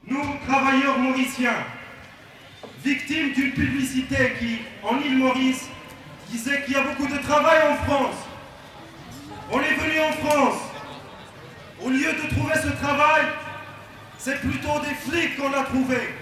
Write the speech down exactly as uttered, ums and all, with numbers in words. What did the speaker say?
Nous, travailleurs mauriciens, victimes d'une publicité qui, en île Maurice, disait qu'il y a beaucoup de travail en France. On est venu en France. Au lieu de trouver ce travail, c'est plutôt des flics qu'on a trouvés.